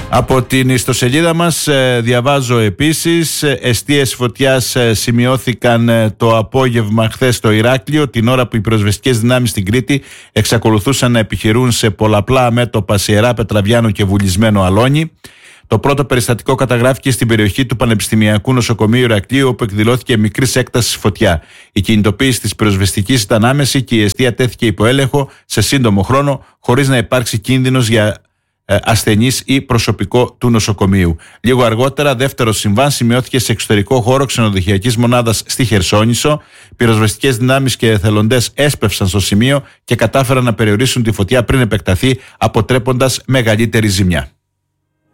Από την ιστοσελίδα μας διαβάζω επίσης, εστίες φωτιάς σημειώθηκαν το απόγευμα χθες στο Ηράκλειο, την ώρα που οι πυροσβεστικές δυνάμεις στην Κρήτη εξακολουθούσαν να επιχειρούν σε πολλαπλά μέτωπα σε Ιερά Πετραβιάνο και βουλισμένο αλόνι. Το πρώτο περιστατικό καταγράφηκε στην περιοχή του Πανεπιστημιακού Νοσοκομείου Ηρακλείου, όπου εκδηλώθηκε μικρής έκτασης φωτιά. Η κινητοποίηση της πυροσβεστικής ήταν άμεση και η εστία τέθηκε υπό έλεγχο σε σύντομο χρόνο, χωρίς να υπάρξει κίνδυνος για ασθενείς ή προσωπικό του νοσοκομείου. Λίγο αργότερα, δεύτερο συμβάν σημειώθηκε σε εξωτερικό χώρο ξενοδοχειακής μονάδας στη Χερσόνησο. Πυροσβεστικές δυνάμεις και εθελοντές έσπευσαν στο σημείο και κατάφεραν να περιορίσουν τη φωτιά πριν επεκταθεί, αποτρέποντας μεγαλύτερη ζημιά.